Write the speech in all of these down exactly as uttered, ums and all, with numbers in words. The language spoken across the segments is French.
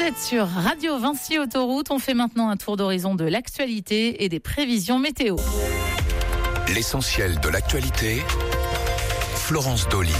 êtes sur Radio Vinci Autoroute. On fait maintenant un tour d'horizon de l'actualité et des prévisions météo. L'essentiel de l'actualité, Florence Dolly.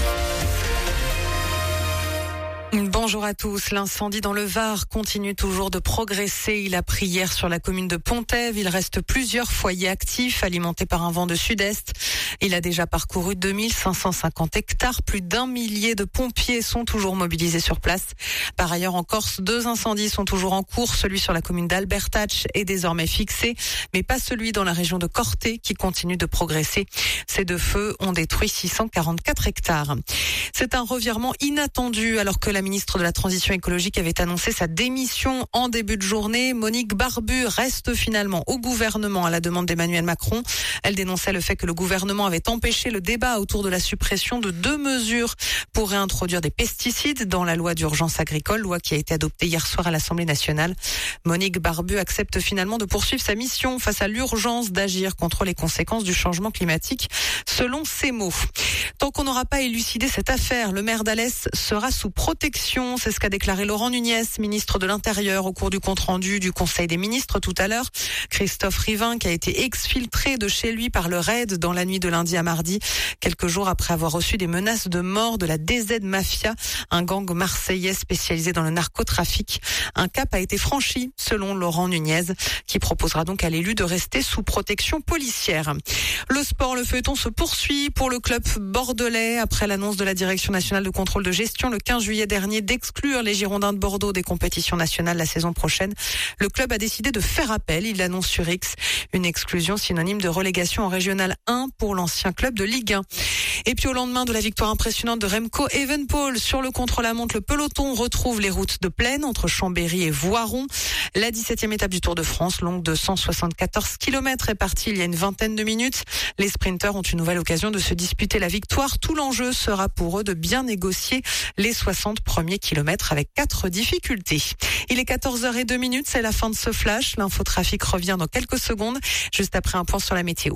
Bonjour à tous. L'incendie dans le Var continue toujours de progresser. Il a pris hier sur la commune de Pontève. Il reste plusieurs foyers actifs alimentés par un vent de sud-est. Il a déjà parcouru deux mille cinq cent cinquante hectares. Plus d'un millier de pompiers sont toujours mobilisés sur place. Par ailleurs, en Corse, deux incendies sont toujours en cours. Celui sur la commune d'Albertach est désormais fixé, mais pas celui dans la région de Corté qui continue de progresser. Ces deux feux ont détruit six cent quarante-quatre hectares. C'est un revirement inattendu alors que la ministre de la Transition écologique avait annoncé sa démission en début de journée. Monique Barbu reste finalement au gouvernement à la demande d'Emmanuel Macron. Elle dénonçait le fait que le gouvernement avait empêché le débat autour de la suppression de deux mesures pour réintroduire des pesticides dans la loi d'urgence agricole, loi qui a été adoptée hier soir à l'Assemblée nationale. Monique Barbu accepte finalement de poursuivre sa mission face à l'urgence d'agir contre les conséquences du changement climatique, selon ses mots. Tant qu'on n'aura pas élucidé cette affaire, le maire d'Alès sera sous protection. C'est ce qu'a déclaré Laurent Nunez, ministre de l'Intérieur, au cours du compte-rendu du Conseil des ministres tout à l'heure. Christophe Rivin, qui a été exfiltré de chez lui par le raid dans la nuit de lundi à mardi, quelques jours après avoir reçu des menaces de mort de la D Z Mafia, un gang marseillais spécialisé dans le narcotrafic. Un cap a été franchi, selon Laurent Nunez, qui proposera donc à l'élu de rester sous protection policière. Le sport, le feuilleton se poursuit pour le club bordelais après l'annonce de la Direction nationale de contrôle de gestion le quinze juillet dernier d'exclure les Girondins de Bordeaux des compétitions nationales la saison prochaine. Le club a décidé de faire appel, il l'annonce sur X, une exclusion synonyme de relégation en régional un pour l'ancien club de Ligue un. Et puis au lendemain de la victoire impressionnante de Remco Evenepoel sur le contre-la-montre, le peloton retrouve les routes de plaine entre Chambéry et Voiron. La dix-septième étape du Tour de France, longue de cent soixante-quatorze kilomètres, est partie il y a une vingtaine de minutes. Les sprinteurs ont une nouvelle occasion de se disputer la victoire. Tout l'enjeu sera pour eux de bien négocier les soixante premiers kilomètres avec quatre difficultés. Il est quatorze heures zéro deux, c'est la fin de ce flash. L'infotrafic revient dans quelques secondes, juste après un point sur la météo.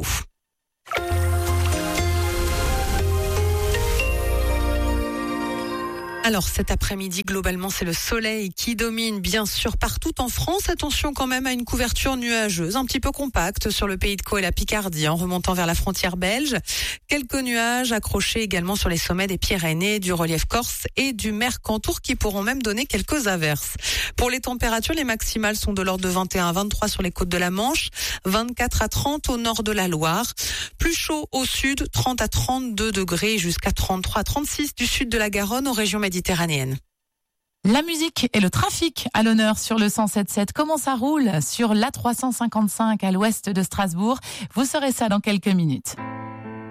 Alors cet après-midi, globalement, c'est le soleil qui domine bien sûr partout en France. Attention quand même à une couverture nuageuse, un petit peu compacte sur le Pays de Caux et la Picardie, en remontant vers la frontière belge. Quelques nuages accrochés également sur les sommets des Pyrénées, du relief corse et du Mercantour qui pourront même donner quelques averses. Pour les températures, les maximales sont de l'ordre de vingt et un à vingt-trois sur les côtes de la Manche, vingt-quatre à trente au nord de la Loire. Plus chaud au sud, trente à trente-deux degrés jusqu'à trente-trois à trente-six du sud de la Garonne aux régions méditerranéennes. La musique et le trafic à l'honneur sur le cent sept sept. Comment ça roule sur l'A trois cent cinquante-cinq à l'ouest de Strasbourg? Vous saurez ça dans quelques minutes.